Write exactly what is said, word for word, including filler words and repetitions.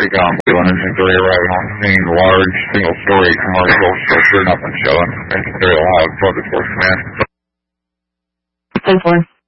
traffic on Cleveland and Missouri arriving on the scene. Large single-story commercial structure, nothing showing. Missouri Ohio, Florida Force Command. ten four.